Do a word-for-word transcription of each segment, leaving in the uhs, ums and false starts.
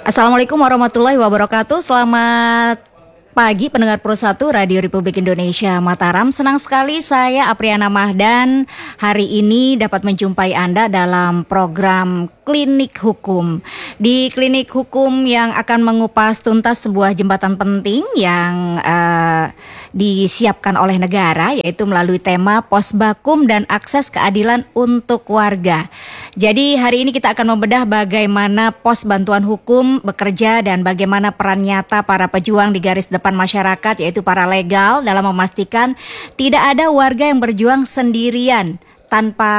Assalamualaikum warahmatullahi wabarakatuh. Selamat pagi pendengar Pro satu Radio Republik Indonesia Mataram. Senang sekali saya Apriana Mahdan hari ini dapat menjumpai Anda dalam program Klinik Hukum. Di Klinik Hukum yang akan mengupas tuntas sebuah jembatan penting yang uh, disiapkan oleh negara, yaitu melalui tema Posbakum dan Akses Keadilan untuk Warga. Jadi hari ini kita akan membedah bagaimana pos bantuan hukum bekerja dan bagaimana peran nyata para pejuang di garis depan masyarakat, yaitu para legal, dalam memastikan tidak ada warga yang berjuang sendirian tanpa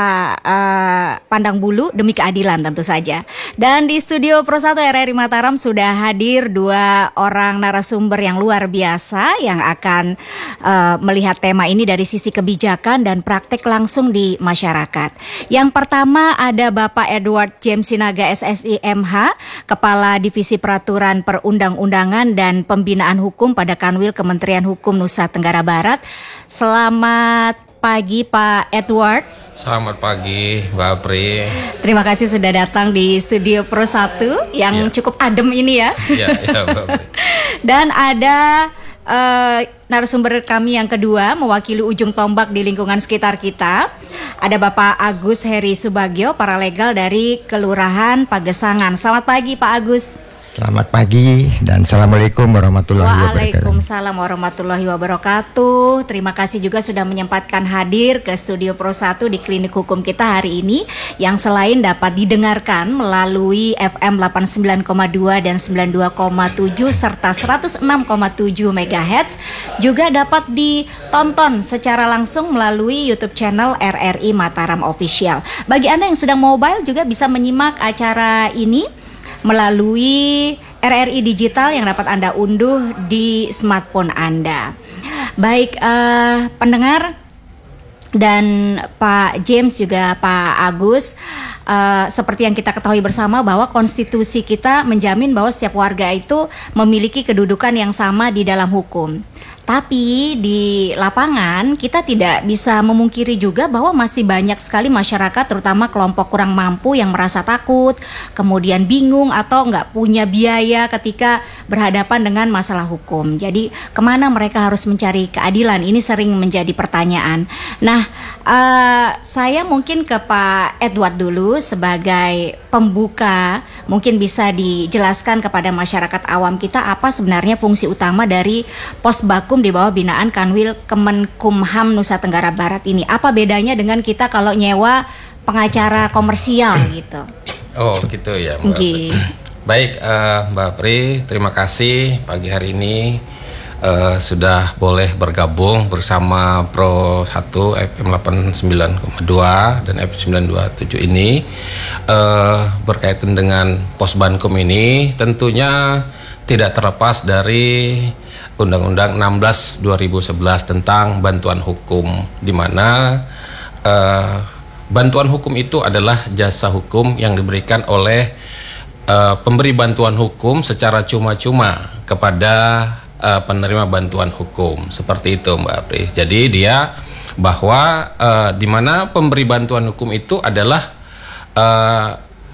uh, pandang bulu demi keadilan tentu saja. Dan di studio Pro satu R R I Mataram sudah hadir dua orang narasumber yang luar biasa yang akan uh, melihat tema ini dari sisi kebijakan dan praktek langsung di masyarakat. Yang pertama ada Bapak Edward James Sinaga S S I M H, Kepala Divisi Peraturan Perundang-undangan dan Pembinaan Hukum pada Kanwil Kementerian Hukum Nusa Tenggara Barat. Selamat pagi Pak Edward. Selamat pagi Mbak Apri. Terima kasih sudah datang di studio Pro satu yang ya. cukup adem ini ya. Iya, ya, Mbak Apri. Dan ada uh, narasumber kami yang kedua mewakili ujung tombak di lingkungan sekitar kita. Ada Bapak Agus Heri Subagio, paralegal dari Kelurahan Pagesangan. Selamat pagi Pak Agus. Selamat pagi dan Assalamualaikum warahmatullahi wabarakatuh. Waalaikumsalam warahmatullahi wabarakatuh. Terima kasih juga sudah menyempatkan hadir ke studio Pro satu di Klinik Hukum kita hari ini, yang selain dapat didengarkan melalui F M delapan puluh sembilan koma dua dan sembilan puluh dua koma tujuh serta seratus enam koma tujuh megahertz, juga dapat ditonton secara langsung melalui YouTube channel R R I Mataram Official. Bagi Anda yang sedang mobile juga bisa menyimak acara ini melalui R R I Digital yang dapat Anda unduh di smartphone Anda. Baik uh, pendengar dan Pak James juga Pak Agus, uh, seperti yang kita ketahui bersama bahwa konstitusi kita menjamin bahwa setiap warga itu memiliki kedudukan yang sama di dalam hukum. Tapi di lapangan kita tidak bisa memungkiri juga bahwa masih banyak sekali masyarakat, terutama kelompok kurang mampu yang merasa takut, kemudian bingung atau nggak punya biaya ketika berhadapan dengan masalah hukum. Jadi kemana mereka harus mencari keadilan? Ini sering menjadi pertanyaan. Nah, uh, saya mungkin ke Pak Edward dulu sebagai pembuka. Mungkin bisa dijelaskan kepada masyarakat awam kita apa sebenarnya fungsi utama dari Posbakum di bawah binaan Kanwil Kemenkumham Nusa Tenggara Barat ini. Apa bedanya dengan kita kalau nyewa pengacara komersial gitu? Oh gitu ya Mbak. Okay. Baik uh, Mbak Pri, terima kasih pagi hari ini uh, sudah boleh bergabung bersama Pro satu F M delapan puluh sembilan koma dua dan F M sembilan puluh dua koma tujuh ini uh, berkaitan dengan Posbankum ini. Tentunya tidak terlepas dari Undang-Undang enam belas dua ribu sebelas tentang bantuan hukum, di mana uh, bantuan hukum itu adalah jasa hukum yang diberikan oleh uh, pemberi bantuan hukum secara cuma-cuma kepada uh, penerima bantuan hukum. Seperti itu Mbak Apri. Jadi dia bahwa uh, di mana pemberi bantuan hukum itu adalah uh,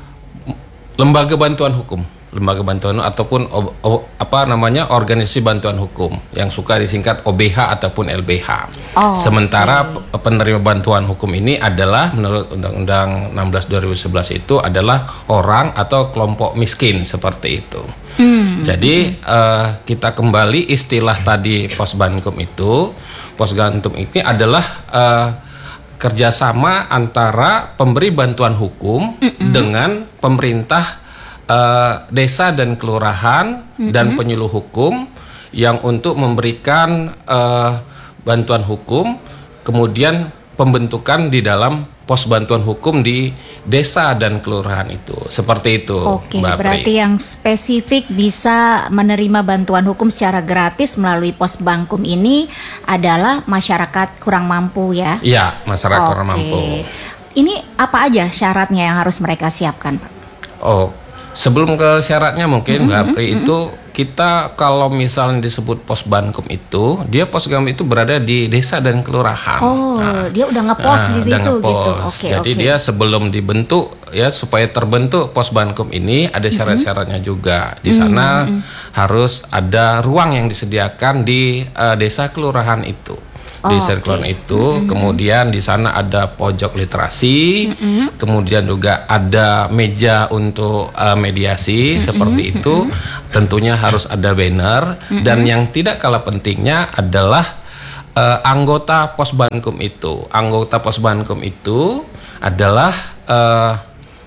lembaga bantuan hukum. lembaga bantuan ataupun o, o, apa namanya organisasi bantuan hukum yang suka disingkat O B H ataupun L B H. Oh, Sementara okay. penerima bantuan hukum ini adalah menurut Undang-Undang enam belas dua ribu sebelas itu adalah orang atau kelompok miskin seperti itu. Hmm. Jadi uh, kita kembali istilah tadi Posbankum itu, Posbankum ini adalah uh, kerjasama antara pemberi bantuan hukum mm-mm. dengan pemerintah Uh, desa dan kelurahan mm-hmm. dan penyuluh hukum yang untuk memberikan uh, bantuan hukum, kemudian pembentukan di dalam pos bantuan hukum di desa dan kelurahan itu. Seperti itu. Oke, Mbak berarti Pri. Yang spesifik bisa menerima bantuan hukum secara gratis melalui Posbankum ini adalah masyarakat kurang mampu ya? Iya, masyarakat Oke. kurang mampu. Ini apa aja syaratnya yang harus mereka siapkan, Pak? Oh, Sebelum ke syaratnya mungkin Mm-hmm. Mbak Pri, itu kita kalau misalnya disebut Posbankum itu, dia Posbankum itu berada di desa dan kelurahan. Oh, Nah, dia udah ngepost nah, di udah situ ngepost. gitu. Oke, Jadi oke. dia sebelum dibentuk ya, supaya terbentuk Posbankum ini ada syarat-syaratnya juga. Di sana harus ada ruang yang disediakan di uh, desa kelurahan itu. Oh, Desa oke. kelurahan itu, kemudian di sana ada pojok literasi, kemudian juga ada meja untuk uh, mediasi seperti itu. Tentunya harus ada banner, dan yang tidak kalah pentingnya adalah uh, anggota Posbankum itu. Anggota Posbankum itu adalah uh,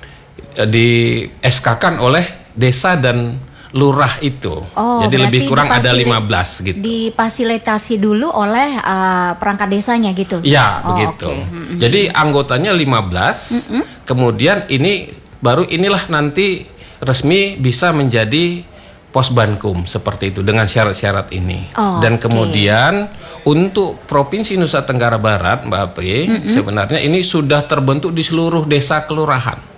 di S K-kan oleh desa dan lurah itu. Oh, Jadi lebih berarti kurang ada difasili- lima belas gitu. Difasilitasi dulu oleh uh, perangkat desanya gitu. Ya, Oh, begitu. oke. Mm-mm. Jadi anggotanya lima belas. Kemudian ini baru inilah nanti resmi bisa menjadi Posbankum seperti itu dengan syarat-syarat ini. Oh, Dan oke. kemudian untuk Provinsi Nusa Tenggara Barat, Mbak Pri, sebenarnya ini sudah terbentuk di seluruh desa kelurahan.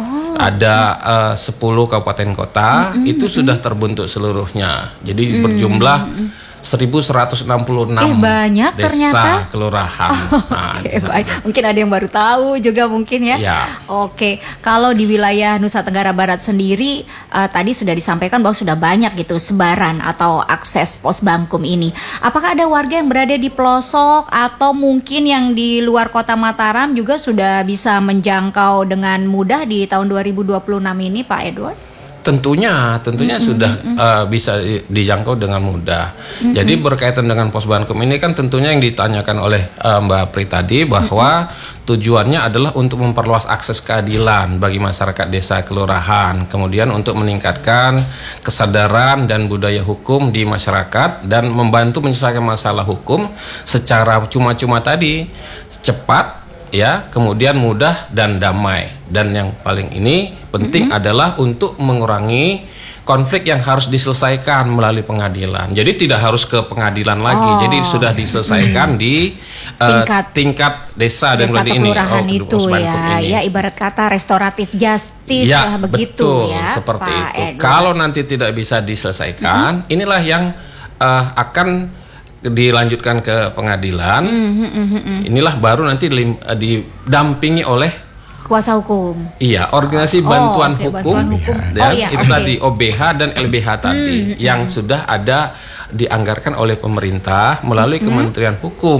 Ada uh, sepuluh kabupaten kota, itu sudah terbentuk seluruhnya. Jadi berjumlah seribu seratus enam puluh enam Eh, banyak desa ternyata. kelurahan. Nah, Oke, baik. Mungkin ada yang baru tahu juga mungkin ya. Ya. Oke, kalau di wilayah Nusa Tenggara Barat sendiri eh, tadi sudah disampaikan bahwa sudah banyak gitu sebaran atau akses Posbankum ini. Apakah ada warga yang berada di pelosok atau mungkin yang di luar Kota Mataram juga sudah bisa menjangkau dengan mudah di tahun dua ribu dua puluh enam ini, Pak Edward? Tentunya, tentunya Mm-hmm, sudah uh, bisa di- dijangkau dengan mudah. Jadi berkaitan dengan Posbankum ini kan tentunya yang ditanyakan oleh uh, Mbak Pri tadi bahwa tujuannya adalah untuk memperluas akses keadilan bagi masyarakat desa kelurahan, kemudian untuk meningkatkan kesadaran dan budaya hukum di masyarakat dan membantu menyelesaikan masalah hukum secara cuma-cuma tadi, cepat, ya, kemudian mudah dan damai. Dan yang paling ini penting adalah untuk mengurangi konflik yang harus diselesaikan melalui pengadilan. Jadi tidak harus ke pengadilan lagi. Oh. Jadi sudah diselesaikan di uh, Tingkat- tingkat desa dan Desa berarti atau ini kelurahan oh, itu Posbankum ya, ini. ya ibarat kata restoratif justice Ya, lah begitu betul, ya, seperti Pak itu. Edward. Kalau nanti tidak bisa diselesaikan, inilah yang uh, akan dilanjutkan ke pengadilan. Inilah baru nanti lim- uh, didampingi oleh Kuasa hukum. iya organisasi Oh, bantuan oke, hukum, bantuan hukum. dan Oh, iya, itu oke. tadi O B H dan L B H tadi yang sudah ada dianggarkan oleh pemerintah melalui Kementerian Hukum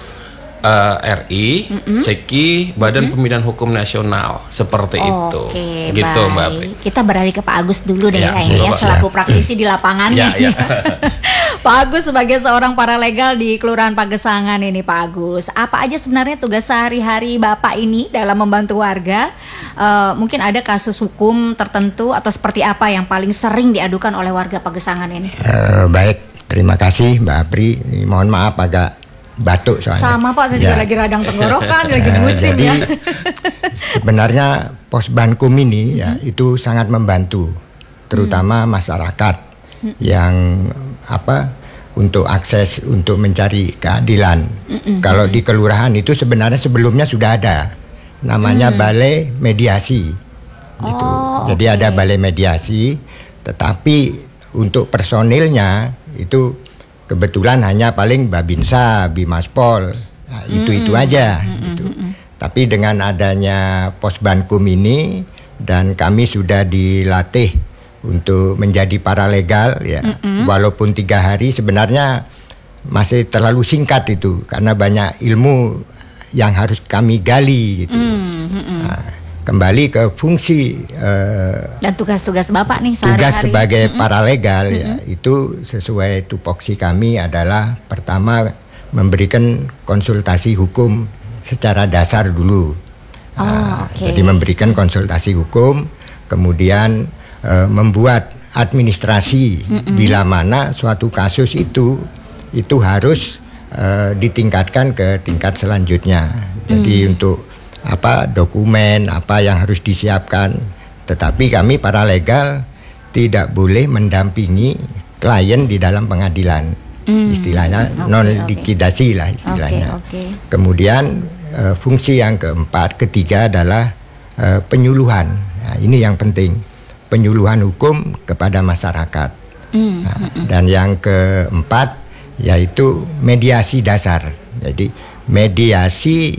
uh, R I, Ceki, Badan Pembinaan Hukum Nasional seperti itu. Oke, Gitu baik. Mbak Pri. Kita beralih ke Pak Agus dulu deh Ya, ya, ini ya Bapak. selaku praktisi di lapangannya. Ya, ya. Pak Agus sebagai seorang paralegal di Kelurahan Pagesangan ini, Pak Agus, apa aja sebenarnya tugas sehari-hari Bapak ini dalam membantu warga? Eh, mungkin ada kasus hukum tertentu atau seperti apa yang paling sering diadukan oleh warga Pagesangan ini? Eh, baik, terima kasih Mbak Apri. Ini mohon maaf agak batuk soalnya. Sama Pak, saya juga Ya. lagi radang tenggorokan, lagi Eh, musim jadi, ya. sebenarnya Posbankum ini ya itu sangat membantu, terutama masyarakat yang apa untuk akses untuk mencari keadilan. Kalau di kelurahan itu sebenarnya sebelumnya sudah ada, namanya balai mediasi. Gitu. Oh, Jadi oke. ada balai mediasi, tetapi untuk personilnya itu kebetulan hanya paling Babinsa, Bimaspol, nah, itu itu aja. Gitu. Tapi dengan adanya Posbankum ini dan kami sudah dilatih untuk menjadi paralegal ya, walaupun tiga hari sebenarnya masih terlalu singkat itu karena banyak ilmu yang harus kami gali gitu. Nah, kembali ke fungsi eh, Dan tugas-tugas Bapak nih tugas sehari-hari. sebagai paralegal ya itu sesuai tupoksi kami adalah pertama memberikan konsultasi hukum secara dasar dulu. Oh, Nah, oke. Jadi memberikan konsultasi hukum, kemudian eh, membuat administrasi bila mana suatu kasus itu itu harus eh, ditingkatkan ke tingkat selanjutnya. Jadi untuk apa dokumen apa yang harus disiapkan, tetapi kami paralegal tidak boleh mendampingi klien di dalam pengadilan, istilahnya Oke, non oke. likidasi lah istilahnya. Oke, oke. Kemudian eh, fungsi yang keempat, ketiga adalah eh, penyuluhan. Nah, ini yang penting. penyuluhan hukum kepada masyarakat. Mm. Nah, dan yang keempat yaitu mediasi dasar. Jadi mediasi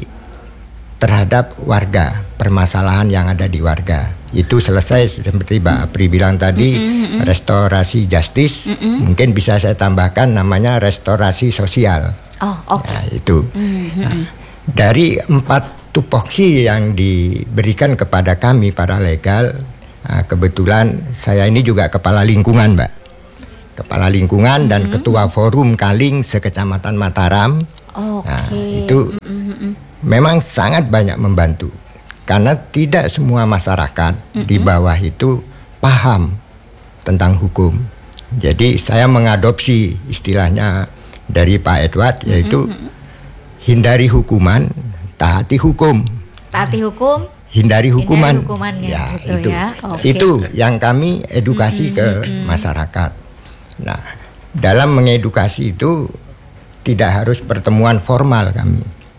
terhadap warga, permasalahan yang ada di warga. Itu selesai seperti Mbak Apri bilang tadi, mm-hmm. restorasi justice. Mm-hmm. Mungkin bisa saya tambahkan namanya restorasi sosial. Oh, oke. Okay. Nah, itu. Mm-hmm. Nah, dari empat tupoksi yang diberikan kepada kami para legal, nah, kebetulan saya ini juga kepala lingkungan, Mbak. Kepala lingkungan dan mm-hmm. ketua forum Kaling sekecamatan Mataram. Okay. Nah, itu mm-hmm. memang sangat banyak membantu. Karena tidak semua masyarakat mm-hmm. di bawah itu paham tentang hukum. Jadi saya mengadopsi istilahnya dari Pak Edward, yaitu mm-hmm. hindari hukuman, taati hukum. Taati hukum, hindari hukuman. Hindari hukumannya, ya, gitu itu. Ya. Okay. Itu yang kami edukasi mm-hmm. ke masyarakat. Nah, dalam mengedukasi itu tidak harus pertemuan formal kami.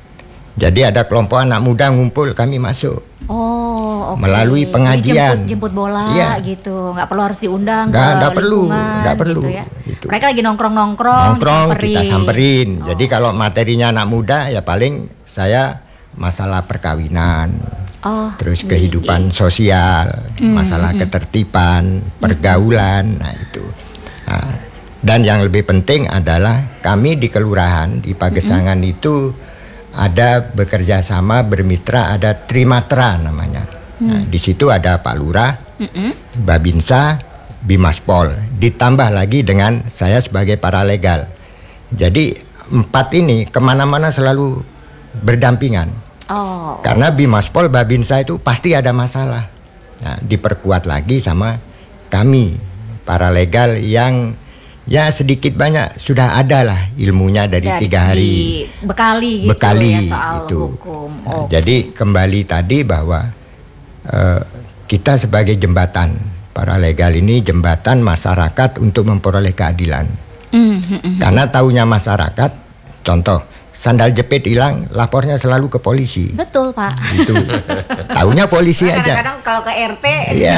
Jadi ada kelompok anak muda ngumpul, kami masuk. Oh, okay. Melalui pengajian. Jadi jemput, jemput bola ya. Gitu, nggak perlu harus diundang. Nggak, nggak perlu, nggak perlu. Gitu ya. Gitu. Mereka lagi nongkrong-nongkrong. Nongkrong, samperin. Kita samperin. Oh. Jadi kalau materinya anak muda, ya paling saya masalah perkawinan, oh, terus kehidupan iya. sosial, mm, masalah mm, ketertiban, pergaulan, mm. nah itu. Nah, dan yang lebih penting adalah kami di kelurahan di Pagesangan mm. itu ada bekerja sama bermitra, ada Trimatra namanya. Hmm. Nah, di situ ada Pak Lurah, mm-mm. Babinsa, Bimaspol, ditambah lagi dengan saya sebagai paralegal. Jadi empat ini kemana-mana selalu berdampingan. Oh. Karena Bimaspol, Babinsa itu pasti ada masalah. Nah, diperkuat lagi sama kami paralegal yang ya sedikit banyak sudah ada lah ilmunya dari, dari tiga hari bekali gitu bekali ya soal itu. Hukum. Nah, okay. Jadi kembali tadi bahwa uh, kita sebagai jembatan para legal ini jembatan masyarakat untuk memperoleh keadilan. Mm-hmm. Karena taunya masyarakat, contoh sandal jepit hilang, lapornya selalu ke polisi. Betul Pak. Itu taunya polisi nah, aja. Kadang-kadang kalau ke R T. Iya.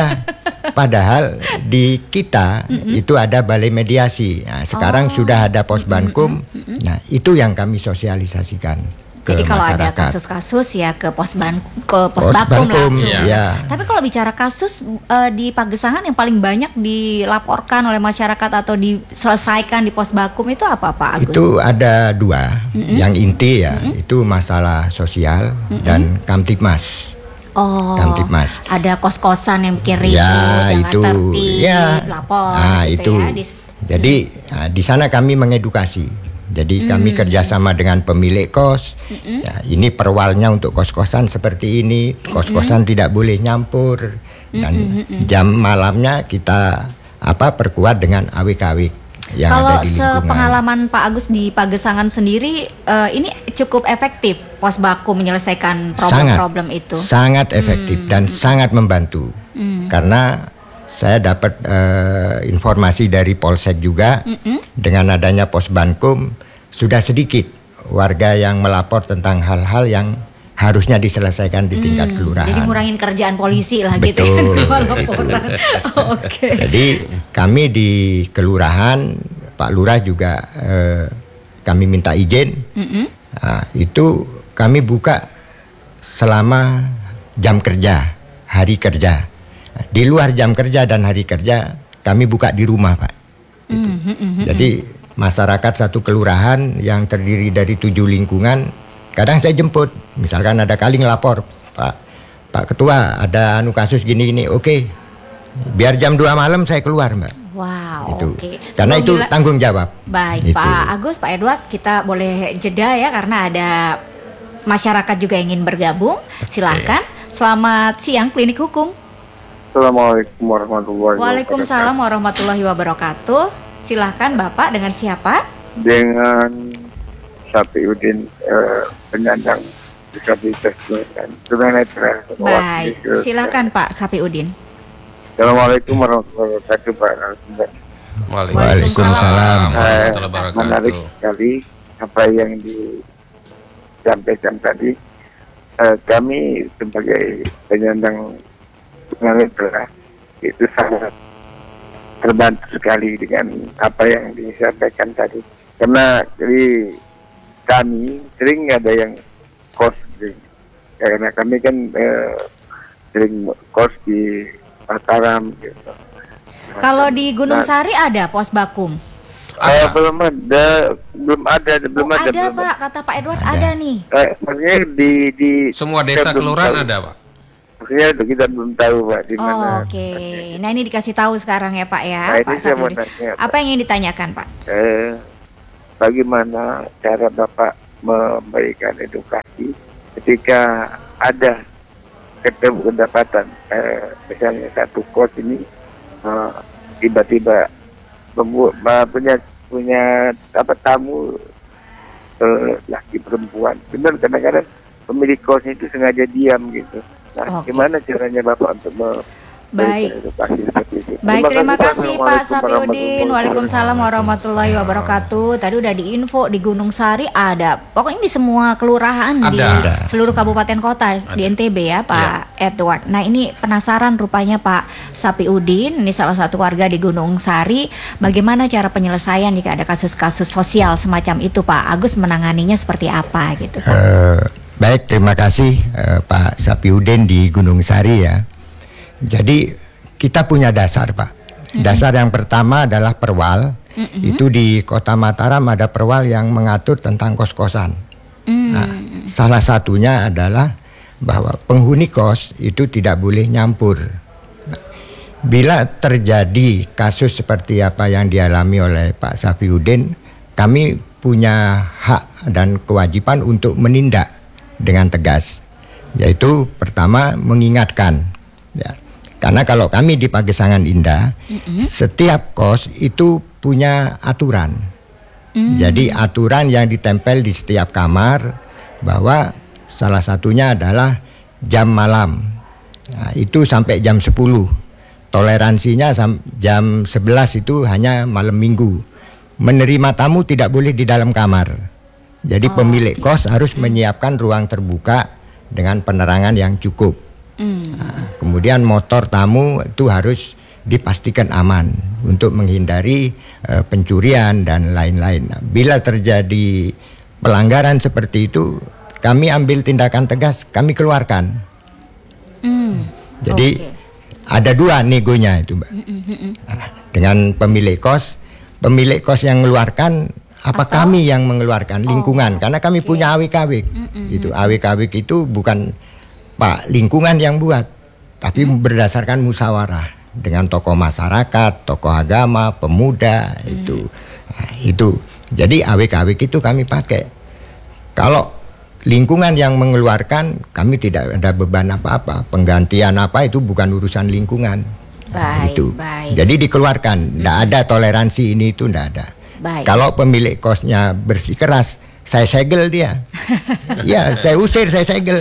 Padahal di kita mm-hmm. itu ada balai mediasi. Nah, sekarang oh. sudah ada Posbankum. Mm-hmm. Nah, itu yang kami sosialisasikan ke Jadi kalau masyarakat. Ada kasus-kasus ya ke Posban ke Posbankum langsung. Ya. Ya. Tapi kalau bicara kasus uh, di Pagesangan yang paling banyak dilaporkan oleh masyarakat atau diselesaikan di Posbankum itu apa Pak Agus? Itu ada dua. Mm-hmm. Yang inti ya, mm-hmm. itu masalah sosial mm-hmm. dan Kamtibmas. Oh, Kamtibmas. Ada kos-kosan yang bikin ribut, ya, yang itu, tertib, ya. lapor. Nah, gitu itu. Ya, di, Jadi nah, di sana kami mengedukasi. Jadi hmm. kami kerjasama dengan pemilik kos. Hmm. Ya, ini perwalnya untuk kos-kosan seperti ini. Kos-kosan hmm. tidak boleh nyampur. Dan hmm. jam malamnya kita apa perkuat dengan A W K W. Yang Kalau ada di sepengalaman Pak Agus di Pagesangan sendiri, uh, ini cukup efektif Posbankum menyelesaikan problem-problem itu. Sangat efektif hmm. dan sangat membantu. Hmm. Karena saya dapat uh, informasi dari Polsek juga, hmm. dengan adanya Posbankum sudah sedikit warga yang melapor tentang hal-hal yang harusnya diselesaikan di tingkat hmm, kelurahan. Jadi ngurangin kerjaan polisi lah. Betul, gitu ya. Betul. Oke. Jadi kami di kelurahan, Pak Lurah juga eh, kami minta izin. Mm-hmm. Nah, itu kami buka selama jam kerja, hari kerja. Di luar jam kerja dan hari kerja kami buka di rumah, Pak. Gitu. Mm-hmm. Jadi masyarakat satu kelurahan yang terdiri dari tujuh lingkungan, kadang saya jemput, misalkan ada Kaling lapor, Pak, Pak Ketua ada anu kasus gini-gini, oke, okay. biar jam dua malam saya keluar Mbak. Wow, oke. Okay. Karena Sebelum itu bila... tanggung jawab. Baik, itu. Pak Agus, Pak Edward, kita boleh jeda ya karena ada masyarakat juga yang ingin bergabung. Silahkan. Okay. Selamat siang, Klinik Hukum. Assalamualaikum warahmatullahi wabarakatuh. Waalaikumsalam warahmatullahi wabarakatuh. Silahkan Bapak, dengan siapa? Dengan Sapiudin, eh, penyandang disabilitas tunanetra. Baik, silakan Pak Sapiudin. Assalamualaikum warahmatullahi wabarakatuh, Pak. Waalaikumsalam warahmatullahi wabarakatuh. Menarik sekali apa yang disampaikan tadi. Eh, kami sebagai penyandang tunanetra itu sangat terbantu sekali dengan apa yang disampaikan tadi. Karena jadi kami sering ada yang kos, karena kami kan eh, sering kos di Mataram gitu. Kalau di Gunung Nah, Sari ada pos bakum? eh, Ada. belum ada, belum ada, belum Oh, ada, ada belum Pak, kata Pak Edward Ada. ada nih. Eh, maksudnya di di Semua kita desa belum kelurahan tahu. ada, Pak. Maksudnya kita belum tahu Pak di Oh, mana. Oke, nah ini dikasih tahu sekarang ya Pak ya, Nah, ini Pak saya mau Safiuddin. nanya, Pak. Apa yang ingin ditanyakan Pak? Eh, bagaimana cara Bapak memberikan edukasi ketika ada ketemu kedapatan, eh, misalnya satu kos ini eh, tiba-tiba membu- eh, punya punya apa tamu eh, laki perempuan, benar kadang-kadang pemilik kosnya itu sengaja diam gitu. Nah, Oke. gimana caranya Bapak untuk memberikan Baik. edukasi seperti itu? Baik, terima kasih Pak Assalamualaikum Safiuddin. warahmatullahi Waalaikumsalam warahmatullahi wabarakatuh. Tadi udah diinfo di Gunung Sari ada. Pokoknya di semua kelurahan di Ada. seluruh kabupaten kota di N T B ya Pak Edward. Nah ini penasaran rupanya Pak Safiuddin, ini salah satu warga di Gunung Sari. Bagaimana cara penyelesaian jika ada kasus-kasus sosial semacam itu Pak Agus, menanganinya seperti apa gitu? Eh, baik, terima kasih eh, Pak Safiuddin di Gunung Sari ya. Jadi kita punya dasar Pak. Dasar yang pertama adalah perwal. Itu di Kota Mataram ada perwal yang mengatur tentang kos-kosan. Nah, salah satunya adalah bahwa penghuni kos itu tidak boleh nyampur. Nah, bila terjadi kasus seperti apa yang dialami oleh Pak Safiuddin, kami punya hak dan kewajiban untuk menindak dengan tegas. Yaitu pertama mengingatkan, ya. Karena kalau kami di Pagesangan Indah, mm-hmm. setiap kos itu punya aturan. Mm. Jadi aturan yang ditempel di setiap kamar bahwa salah satunya adalah jam malam. Nah, itu sampai jam sepuluh. Toleransinya sam- jam sebelas itu hanya malam minggu. Menerima tamu tidak boleh di dalam kamar. Jadi oh, pemilik okay. kos harus menyiapkan ruang terbuka dengan penerangan yang cukup. Mm. Nah, kemudian motor tamu itu harus dipastikan aman untuk menghindari uh, pencurian dan lain-lain. Nah, bila terjadi pelanggaran seperti itu, kami ambil tindakan tegas, kami keluarkan. Mm. Jadi okay. ada dua negonya itu, Mbak. Mm-hmm. Nah, dengan pemilik kos, pemilik kos yang mengeluarkan apa Atau? kami yang mengeluarkan lingkungan, oh, karena kami okay. punya awik-awik. Mm-hmm. Itu awik-awik itu bukan Pak lingkungan yang buat, tapi hmm. berdasarkan musyawarah dengan tokoh masyarakat, tokoh agama, pemuda hmm. itu, nah, itu. Jadi awik-awik itu kami pakai. Kalau lingkungan yang mengeluarkan, kami tidak ada beban apa-apa. Penggantian apa itu bukan urusan lingkungan. Baik, nah, itu. Baik. Jadi dikeluarkan, tidak hmm. ada toleransi ini itu tidak ada. Baik. Kalau pemilik kosnya bersikeras, saya segel dia. Ya, saya usir, saya segel.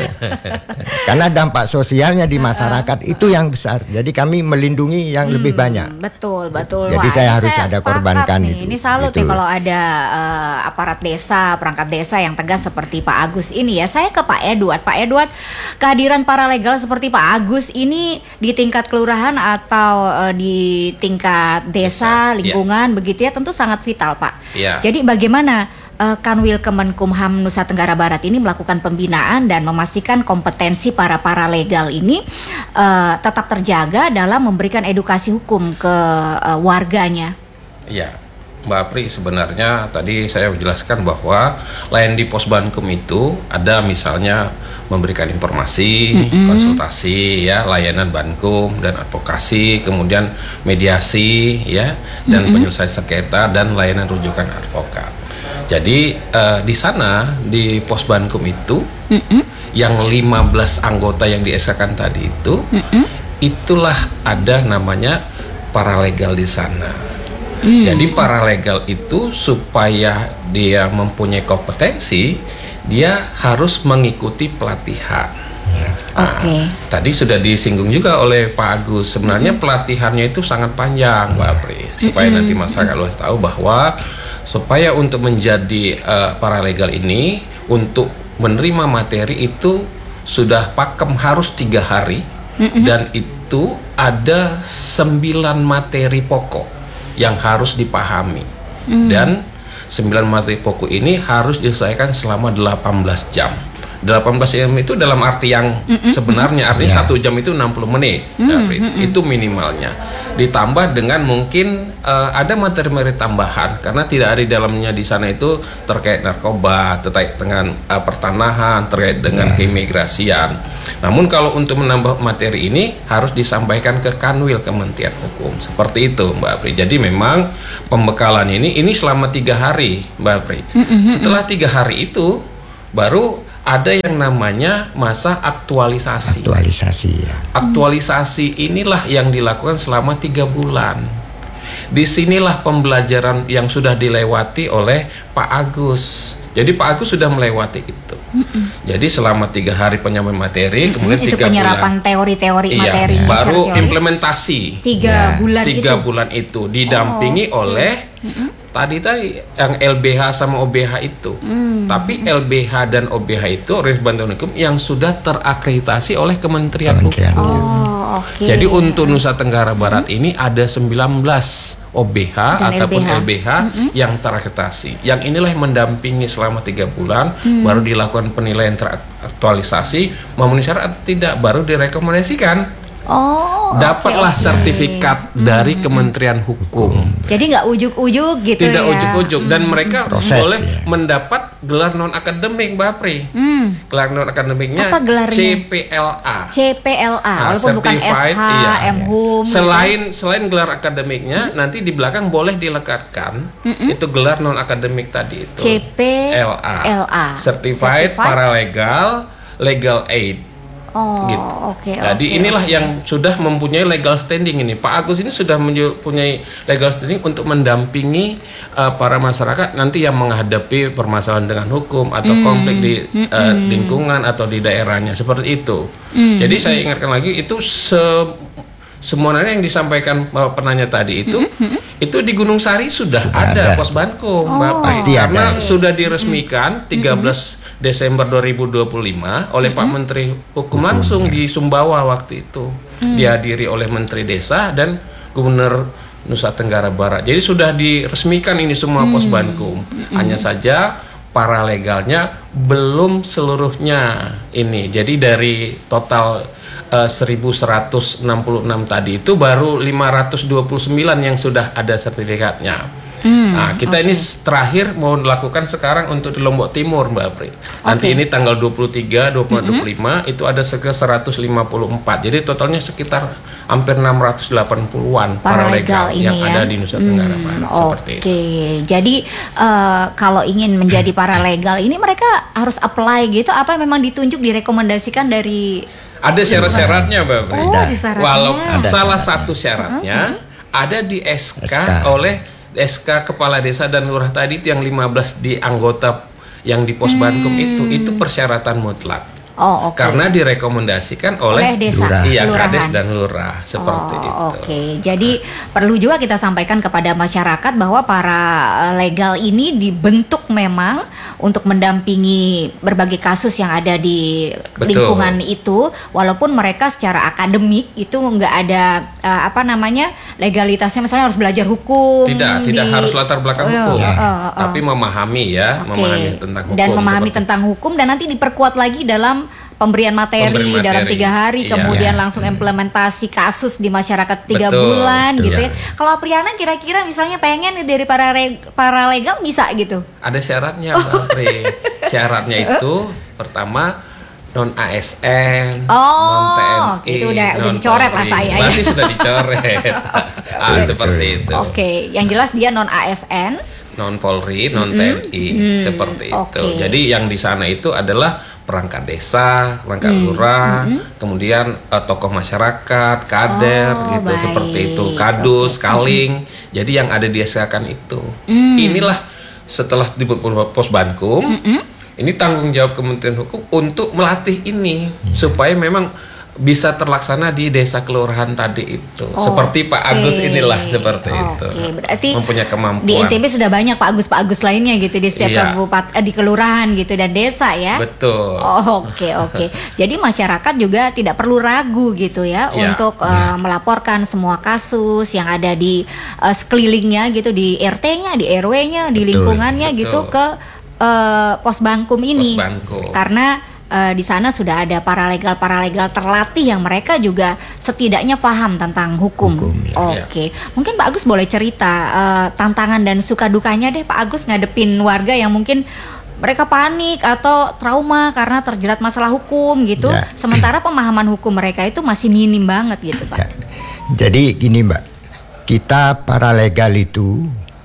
Karena dampak sosialnya di masyarakat uh, itu yang besar. Jadi kami melindungi yang hmm, lebih banyak. Betul, betul. Jadi Wah, saya harus saya ada korbankan nih. itu. Ini salut itu. ya kalau ada uh, aparat desa, perangkat desa yang tegas seperti Pak Agus ini ya. Saya ke Pak Edward. Pak Edward, kehadiran paralegal seperti Pak Agus ini di tingkat kelurahan atau uh, di tingkat desa, desa lingkungan ya. begitu ya, tentu sangat vital Pak. Ya. Jadi bagaimana Uh, Kanwil Kemenkumham Nusa Tenggara Barat ini melakukan pembinaan dan memastikan kompetensi para paralegal ini uh, tetap terjaga dalam memberikan edukasi hukum ke uh, warganya? Iya, Mbak Apri, sebenarnya tadi saya menjelaskan bahwa layan di Pos Bankum itu ada misalnya memberikan informasi, mm-hmm. konsultasi, ya, layanan bankum dan advokasi, kemudian mediasi, ya, dan mm-hmm. penyelesaian sengketa dan layanan rujukan advokat. Jadi uh, di sana di Pos Bankum itu mm-hmm. yang lima belas anggota yang diesakan tadi itu mm-hmm. itulah ada namanya paralegal di sana. Mm. Jadi paralegal itu supaya dia mempunyai kompetensi, dia harus mengikuti pelatihan. Nah, Oke. Okay. Tadi sudah disinggung juga oleh Pak Agus. Sebenarnya mm-hmm. pelatihannya itu sangat panjang, Mbak Apri, supaya mm-hmm. nanti masyarakat luas tahu bahwa supaya untuk menjadi uh, paralegal ini untuk menerima materi itu sudah pakem harus tiga hari mm-hmm. dan itu ada sembilan materi pokok yang harus dipahami. Hmm. Dan sembilan materi pokok ini harus diselesaikan selama delapan belas jam. delapan belas jam itu dalam arti yang mm-hmm. sebenarnya artinya yeah. satu jam itu enam puluh menit. Mm-hmm. Itu minimalnya. Ditambah dengan mungkin uh, ada materi-materi tambahan karena tidak ada di dalamnya di sana itu terkait narkoba, terkait dengan uh, pertanahan, terkait dengan yeah. keimigrasian. Namun kalau untuk menambah materi ini harus disampaikan ke Kanwil Kementerian Hukum. Seperti itu Mbak Apri. Jadi memang pembekalan ini ini selama tiga hari Mbak Apri. Mm-hmm. Setelah tiga hari itu baru ada yang namanya masa aktualisasi. Aktualisasi ya. Aktualisasi inilah yang dilakukan selama tiga bulan. Disinilah pembelajaran yang sudah dilewati oleh Pak Agus. Jadi Pak Agus sudah melewati itu. Mm-mm. Jadi selama tiga hari penyampaian materi, mm-mm. kemudian itu tiga penyerapan bulan teori-teori iya, materi. Baru teori. implementasi. Tiga ya. bulan tiga itu. bulan itu didampingi oh, okay. oleh mm-mm. Tadi tadi yang L B H sama O B H itu, hmm. tapi L B H dan O B H itu organisasi bantuan hukum yang sudah terakreditasi oleh Kementerian, Kementerian Hukum. Oh, okay. Jadi untuk Nusa Tenggara Barat hmm. ini ada sembilan belas O B H dan ataupun L B H, L B H hmm. yang terakreditasi. Yang inilah yang mendampingi selama tiga bulan, hmm. baru dilakukan penilaian teraktualisasi, memenuhi syarat atau tidak, baru direkomendasikan. Oh, dapatlah okay, okay. sertifikat hmm. dari Kementerian Hukum. Jadi nggak ujuk-ujuk gitu Tidak ya? Tidak ujuk-ujuk dan hmm. mereka Proses, boleh ya. mendapat gelar non akademik, Mbak Apri. Hmm. Gelar non akademiknya C P L A. C P L A, nah, walaupun bukan S H, iya. M-Hum. Selain gitu. selain gelar akademiknya, hmm. nanti di belakang boleh dilekatkan hmm. itu gelar non akademik tadi itu. C P L A. Certified, Certified Paralegal Legal Aid. Oh, gitu. Okay, Jadi okay, inilah okay. yang sudah mempunyai legal standing ini. Pak Agus ini sudah mempunyai legal standing untuk mendampingi uh, para masyarakat nanti yang menghadapi permasalahan dengan hukum atau mm. konflik di uh, mm. lingkungan atau di daerahnya seperti itu. Mm. Jadi saya ingatkan lagi itu se semuanya yang disampaikan uh, penanya tadi itu mm-hmm. itu di Gunung Sari sudah, sudah ada, ada pos Bankum, oh, Bapak. Karena ada. Sudah diresmikan tiga belas mm-hmm. Desember dua ribu dua puluh lima oleh mm-hmm. Pak Menteri Hukum langsung di Sumbawa waktu itu. Mm. Dihadiri oleh Menteri Desa dan Gubernur Nusa Tenggara Barat. Jadi sudah diresmikan ini semua mm. pos Bankum. Mm-hmm. Hanya saja paralegalnya belum seluruhnya ini. Jadi dari total Uh, seribu seratus enam puluh enam tadi itu baru lima ratus dua puluh sembilan yang sudah ada sertifikatnya. Hmm, nah, kita okay. ini terakhir mau lakukan sekarang untuk di Lombok Timur, Mbak Apri. Nanti okay. ini tanggal dua puluh tiga, dua puluh, mm-hmm. dua puluh lima itu ada sekitar seratus lima puluh empat. Jadi totalnya sekitar hampir enam ratus delapan puluhan paralegal yang ya? Ada di Nusa Tenggara hmm, Barat okay. seperti itu. Oke. Jadi uh, kalau ingin menjadi paralegal ini mereka harus apply gitu apa memang ditunjuk direkomendasikan dari ada syarat-syaratnya, Mbak Apri. Oh, Walau ada salah syaratnya. satu syaratnya uh-huh. ada di S K, S K oleh S K Kepala Desa dan Lurah tadi itu yang lima belas di anggota yang di pos hmm. Bankum itu itu persyaratan mutlak. Oh, okay. Karena direkomendasikan oleh, oleh desa, lurah. Iya, kelurahan. Kades dan lurah seperti oh, itu. Oke, okay. Jadi perlu juga kita sampaikan kepada masyarakat bahwa para legal ini dibentuk memang untuk mendampingi berbagai kasus yang ada di Betul. Lingkungan itu, walaupun mereka secara akademik itu nggak ada uh, apa namanya legalitasnya, misalnya harus belajar hukum. Tidak, di, tidak harus latar belakang uh, hukum, uh, uh, uh. tapi memahami ya, okay. memahami tentang hukum dan memahami seperti. tentang hukum dan nanti diperkuat lagi dalam pemberian materi, pemberian materi dalam tiga hari, iya, kemudian iya. langsung implementasi kasus di masyarakat tiga betul, bulan betul, gitu ya. ya. Kalau Apriana kira-kira misalnya pengen dari para re, para legal bisa gitu? Ada syaratnya, Mbak Apri. Syaratnya itu pertama non A S N, oh, non T N I, itu udah, non udah dicoret lah saya. Berarti ya. sudah dicoret. ah, seperti itu. Oke, okay. Yang jelas dia non A S N, non Polri, non mm-hmm. T N I, mm-hmm. seperti okay. itu. Jadi yang di sana itu adalah perangkat desa, perangkat mm-hmm. lurah, mm-hmm. kemudian uh, tokoh masyarakat, kader, oh, gitu baik. Seperti itu, kadus, okay. kaling. Mm-hmm. Jadi yang ada di S K kan itu. Mm. Inilah setelah dibentuk pos Bankum, mm-hmm. ini tanggung jawab Kementerian Hukum untuk melatih ini mm. supaya memang bisa terlaksana di desa kelurahan tadi itu. Oh, seperti Pak Agus okay. inilah seperti okay. itu. Berarti mempunyai kemampuan. Di N T B sudah banyak Pak Agus Pak Agus lainnya gitu di setiap iya. kabupaten, eh, di kelurahan gitu dan desa ya. Betul. Oh, oke okay, oke. Okay. Jadi masyarakat juga tidak perlu ragu gitu ya iya. untuk uh, iya. melaporkan semua kasus yang ada di uh, sekelilingnya gitu, di R T-nya, di R W-nya, di Betul. lingkungannya Betul. gitu ke uh, Posbankum ini. Posbankum. Karena Uh, di sana sudah ada paralegal-paralegal terlatih yang mereka juga setidaknya paham tentang hukum. hukum ya. Oke, okay. Mungkin Pak Agus boleh cerita uh, tantangan dan suka dukanya deh Pak Agus ngadepin warga yang mungkin mereka panik atau trauma karena terjerat masalah hukum gitu. Ya. Sementara pemahaman hukum mereka itu masih minim banget gitu Pak. Ya. Jadi gini Mbak, kita paralegal itu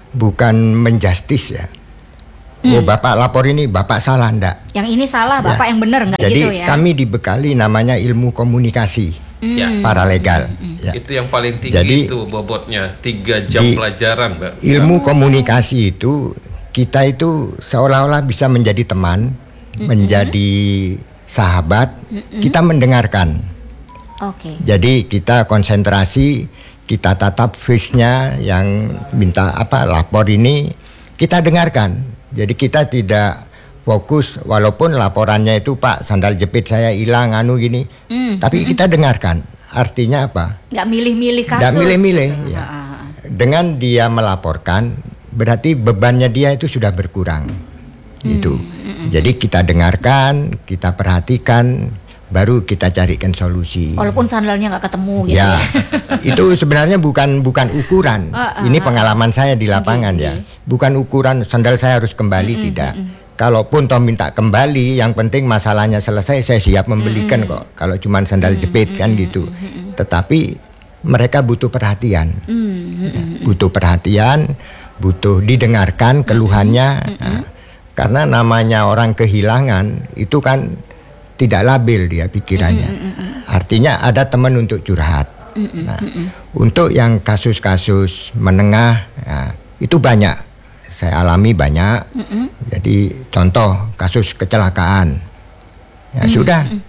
bukan menjustis ya. Hmm. Oh Bapak lapor ini, Bapak salah enggak? Yang ini salah, Bapak ya. Yang benar enggak Jadi, gitu ya? Jadi kami dibekali namanya ilmu komunikasi hmm. paralegal. Hmm. Ya. Itu yang paling tinggi. Jadi, itu bobotnya tiga jam di, pelajaran, Mbak. Ilmu oh. komunikasi itu kita itu seolah-olah bisa menjadi teman, hmm. menjadi sahabat. Hmm. Kita mendengarkan. Oke. Okay. Jadi kita konsentrasi, kita tatap face-nya yang minta apa lapor ini kita dengarkan. Jadi kita tidak fokus walaupun laporannya itu Pak sandal jepit saya hilang anu gini, mm, tapi mm, kita dengarkan. Artinya apa? Nggak milih-milih kasus. Nggak milih-milih. Gitu. Ya. Dengan dia melaporkan, berarti bebannya dia itu sudah berkurang. Mm, gitu. Mm, Jadi kita dengarkan, kita perhatikan, baru kita carikan solusi. Walaupun sandalnya nggak ketemu gitu. Ya, itu sebenarnya bukan bukan ukuran. Uh, uh, Ini pengalaman saya di lapangan okay, ya. Okay. Bukan ukuran sandal saya harus kembali, mm-hmm, tidak. Mm-hmm. Kalaupun toh minta kembali, yang penting masalahnya selesai, saya siap membelikan mm-hmm. kok. Kalau cuma sandal jepit mm-hmm. kan gitu. Mm-hmm. Tetapi mereka butuh perhatian, mm-hmm. butuh perhatian, butuh didengarkan keluhannya. Mm-hmm. Nah, karena namanya orang kehilangan itu kan tidak labil dia pikirannya. Mm, mm, mm. Artinya ada teman untuk curhat. Mm, mm, nah, mm, mm. Untuk yang kasus-kasus menengah ya, itu banyak saya alami banyak. Mm, mm. Jadi contoh kasus kecelakaan. Ya mm, sudah. Mm.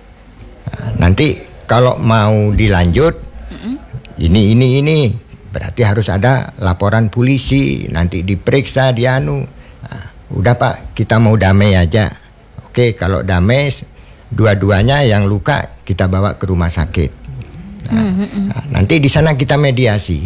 Nah, nanti kalau mau dilanjut mm, ini ini ini berarti harus ada laporan polisi, nanti diperiksa dianu. Nah, udah Pak, kita mau damai aja. Oke, kalau damai dua-duanya yang luka kita bawa ke rumah sakit. Nah, mm-hmm. nah, nanti di sana kita mediasi,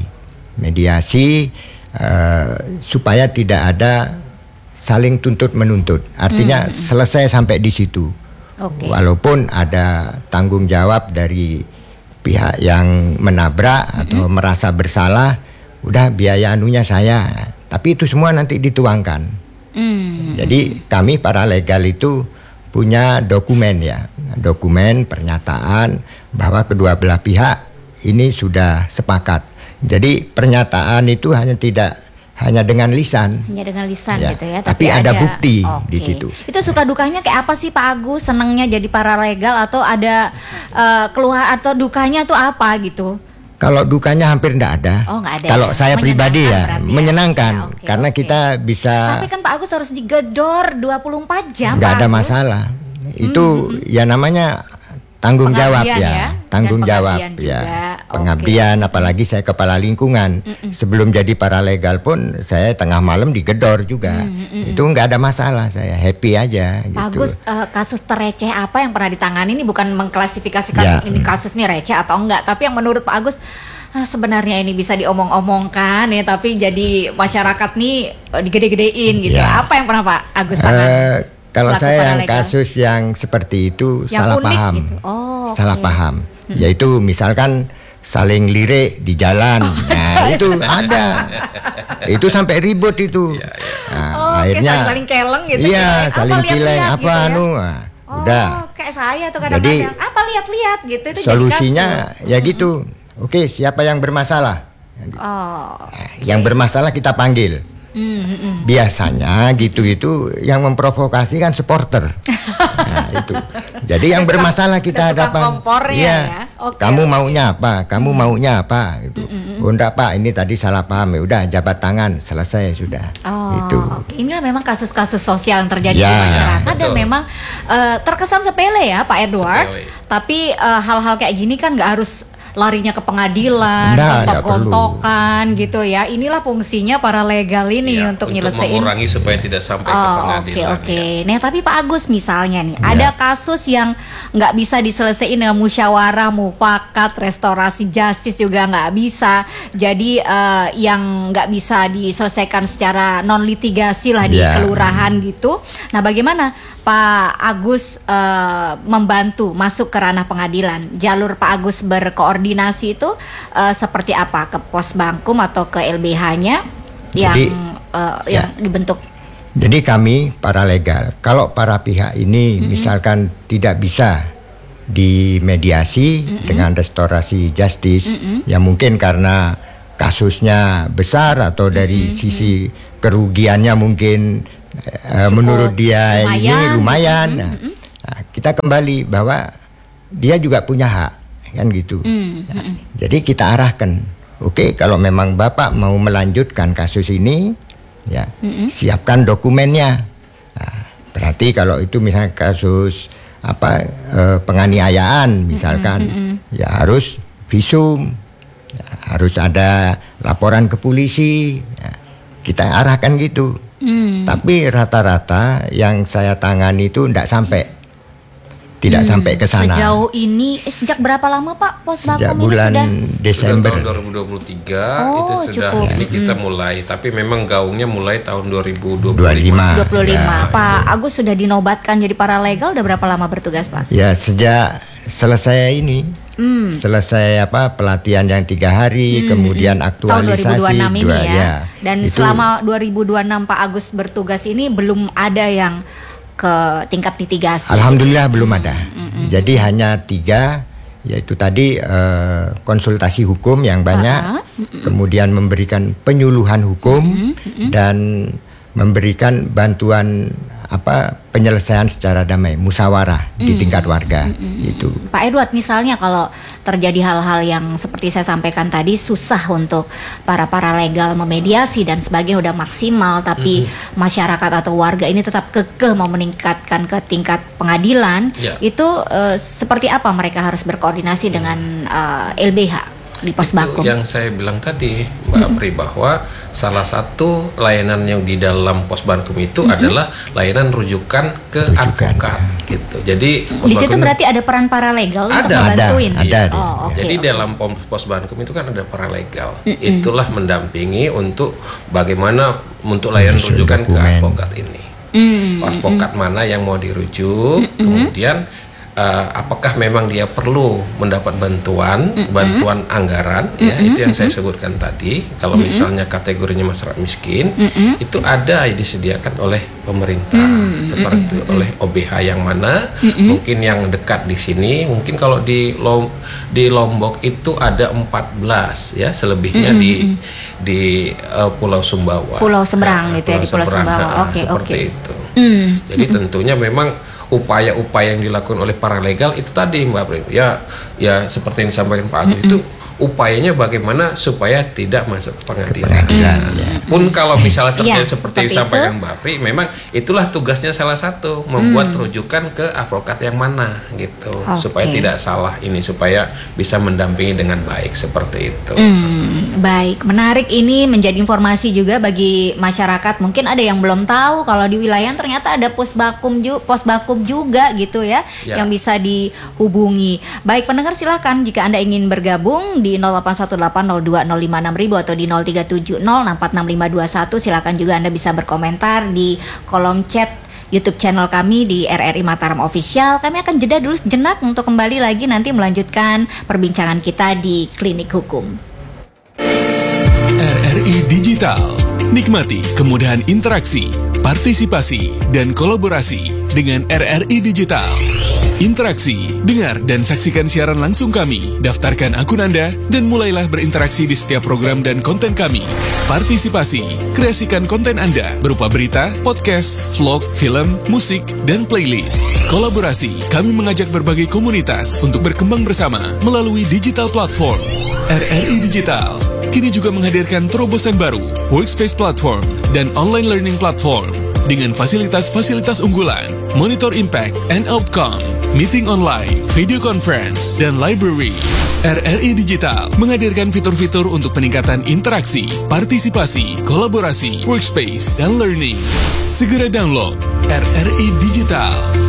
mediasi uh, supaya tidak ada saling tuntut menuntut. Artinya mm-hmm. selesai sampai di situ. Okay. Walaupun ada tanggung jawab dari pihak yang menabrak mm-hmm. atau merasa bersalah, udah biaya anunya saya. Tapi itu semua nanti dituangkan. Mm-hmm. Jadi kami paralegal itu punya dokumen ya, dokumen pernyataan bahwa kedua belah pihak ini sudah sepakat. Jadi pernyataan itu hanya tidak hanya dengan lisan, hanya dengan lisan ya, gitu ya. Tapi, tapi ada, ada bukti okay. di situ. Itu suka dukanya kayak apa sih Pak Agus? Senangnya jadi paralegal atau ada uh, keluar atau dukanya tuh apa gitu? Kalau dukanya hampir tidak ada. Oh, nggak ada. Kalau ya? Saya pribadi ya menyenangkan ya, okay, karena okay. kita bisa. Tapi kan Pak Agus harus digedor dua puluh empat jam. Nggak ada masalah. Itu hmm. ya namanya tanggung jawab ya, ya. Tanggung jawab ya. Pengabdian, okay. Apalagi saya kepala lingkungan. Mm-mm. Sebelum jadi paralegal pun saya tengah malam digedor juga. Mm-mm. Itu nggak ada masalah, saya happy aja. Pak gitu. Agus, uh, kasus tereceh apa yang pernah ditangani? Ini bukan mengklasifikasikan ya. Ini kasus ini receh atau enggak, tapi yang menurut Pak Agus ah, sebenarnya ini bisa diomong-omongkan ya, tapi jadi masyarakat nih uh, digede-gedein gitu. Ya. Apa yang pernah Pak Agus tangani? Uh, Kalau saya yang kasus yang seperti itu yang salah paham, gitu. Oh, salah okay. paham, hmm. yaitu misalkan saling lirik di jalan, oh, nah itu ada, itu sampai ribut itu, nah, oh, akhirnya okay, saling keleng gitu, iya ya. saling keleng apa gitu ya? anu, nah, oh, udah, kayak saya tuh kadang-kadang, apa lihat-lihat gitu, itu solusinya jadi ya gitu, oke okay, siapa yang bermasalah, oh, nah, yang bermasalah kita panggil. Mm-hmm. Biasanya gitu itu yang memprovokasi kan supporter. Nah, itu. Jadi yang bermasalah kita hadapan. Iya. Ya? Okay, kamu okay. maunya apa? Kamu mm-hmm. maunya apa? Gitu. Mm-hmm. Oh enggak Pak, ini tadi salah paham, ya udah jabat tangan, selesai sudah. Oh, itu. Oke. Inilah memang kasus-kasus sosial yang terjadi Ya, di masyarakat betul. dan memang uh, terkesan sepele ya Pak Edward. Sepele. Tapi uh, hal-hal kayak gini kan nggak harus larinya ke pengadilan, Nah, nggak gontok-gontokan gitu ya. Inilah fungsinya paralegal ini Ya, untuk, untuk nyelesain. mengurangi supaya tidak sampai ke Oh, oke pengadilan. oke. ya. Nah, tapi Pak Agus misalnya nih, Ya. ada kasus yang nggak bisa diselesaikan dengan musyawarah, mufakat, restorasi justice juga nggak bisa. Jadi eh, yang nggak bisa diselesaikan secara non litigasi lah di Ya. kelurahan gitu. Nah, bagaimana Pak Agus eh, membantu masuk ke ranah pengadilan? Jalur Pak Agus berkoordinasi itu eh, seperti apa? Ke Posbangkum atau ke L B H-nya yang Jadi, eh, ya. yang dibentuk? Jadi kami paralegal, kalau para pihak ini mm-hmm. misalkan tidak bisa dimediasi mm-hmm. dengan restorasi justice, mm-hmm. ya mungkin karena kasusnya besar atau dari mm-hmm. sisi kerugiannya mungkin uh, menurut dia lumayan, ini lumayan. mm-hmm. Nah, nah, kita kembali bahwa dia juga punya hak, kan gitu. Mm-hmm. Nah, jadi kita arahkan, oke kalau memang Bapak mau melanjutkan kasus ini, ya mm-hmm. siapkan dokumennya. Nah, berarti kalau itu misalnya kasus apa eh, penganiayaan misalkan, mm-hmm. ya harus visum, ya, harus ada laporan ke polisi, ya, kita arahkan gitu. Mm. Tapi rata-rata yang saya tangani itu tidak sampai, tidak hmm. sampai ke sana. Sejauh ini eh, sejak berapa lama Pak Posbangkum Sejak ini bulan sudah? Desember Sudah tahun dua ribu dua puluh tiga Oh, itu sudah cukup. ini kita mulai, tapi memang gaungnya mulai tahun dua ribu dua dua puluh puluh lima. lima. dua puluh lima. Ya, Pak Agus sudah dinobatkan jadi paralegal udah berapa lama bertugas Pak? Ya sejak selesai ini, Hmm. selesai apa pelatihan yang tiga hari, Hmm, kemudian hmm. aktualisasi tahun dua ribu dua puluh enam ini dua, ya. ya. Dan Itu- selama dua ribu dua puluh enam Pak Agus bertugas ini belum ada yang ke tingkat litigasi. Alhamdulillah belum ada. Jadi hanya tiga, yaitu tadi eh, konsultasi hukum yang banyak, Ah, kemudian memberikan penyuluhan hukum dan memberikan bantuan apa penyelesaian secara damai, musyawarah di tingkat warga itu. Pak Edward, misalnya kalau terjadi hal-hal yang seperti saya sampaikan tadi susah untuk para paralegal memediasi dan sebagainya udah maksimal, tapi Mm-hmm. masyarakat atau warga ini tetap kekeh mau meningkatkan ke tingkat pengadilan, Ya. itu eh, seperti apa mereka harus berkoordinasi dengan eh, L B H di Posbangkum? Itu yang saya bilang tadi Mbak Pri, bahwa salah satu layanan yang di dalam Posbangkum itu mm-hmm. adalah layanan rujukan ke Rujukan, advokat gitu. Jadi Di situ Posbangkum- berarti ada peran paralegal untuk Ada, membantuin. ada, ada. Oh, oke, Jadi oke. dalam pom- Posbangkum itu kan ada paralegal. Itulah mendampingi untuk bagaimana untuk layanan Menyusun rujukan ke dokumen. advokat ini. Hmm, Advokat mana yang mau dirujuk, kemudian eh, apakah memang dia perlu mendapat bantuan, bantuan anggaran, ya itu yang saya sebutkan tadi. Kalau misalnya kategorinya masyarakat miskin, itu ada disediakan oleh pemerintah, seperti itu, oleh O B H yang mana, mungkin yang dekat di sini, mungkin kalau di Lom di Lombok itu ada empat belas, ya selebihnya di di eh, Pulau Sumbawa. Pulau Seberang gitu ya, di Pulau Sumbawa. nah, Oke, seperti oke. itu. Hmm. Jadi tentunya memang upaya-upaya yang dilakukan oleh paralegal itu tadi Mbak Prim, ya ya seperti yang disampaikan Pak Agus itu upayanya bagaimana supaya tidak masuk ke pengadilan. Pengadilan, Nah, ya. Pun kalau misalnya terjadi Iya, seperti yang seperti disampaikan itu. Mbak Pri, memang itulah tugasnya salah satu, membuat rujukan ke advokat yang mana gitu, Oke. supaya tidak salah ini, supaya bisa mendampingi dengan baik seperti itu. Hmm, baik, menarik, ini menjadi informasi juga bagi masyarakat. Mungkin ada yang belum tahu kalau di wilayah ternyata ada Posbangkum ju- Posbangkum juga gitu ya, Ya. yang bisa dihubungi. Baik pendengar, silakan jika Anda ingin bergabung di nol delapan satu delapan nol dua nol lima enam ribu atau di nol tiga tujuh nol enam empat enam lima dua satu. Silakan juga Anda bisa berkomentar di kolom chat YouTube channel kami di R R I Mataram Official. Kami akan jeda dulu sejenak untuk kembali lagi nanti melanjutkan perbincangan kita di Klinik Hukum. R R I Digital. Nikmati kemudahan interaksi, partisipasi, dan kolaborasi dengan R R I Digital. Interaksi, dengar dan saksikan siaran langsung kami. Daftarkan akun Anda dan mulailah berinteraksi di setiap program dan konten kami. Partisipasi, kreasikan konten Anda berupa berita, podcast, vlog, film, musik, dan playlist. Kolaborasi, kami mengajak berbagai komunitas untuk berkembang bersama melalui digital platform. R R I Digital kini juga menghadirkan terobosan baru, workspace platform, dan online learning platform dengan fasilitas-fasilitas unggulan, monitor impact and outcome, meeting online, video conference, dan library. R R I Digital menghadirkan fitur-fitur untuk peningkatan interaksi, partisipasi, kolaborasi, workspace, dan learning. Segera download R R I Digital.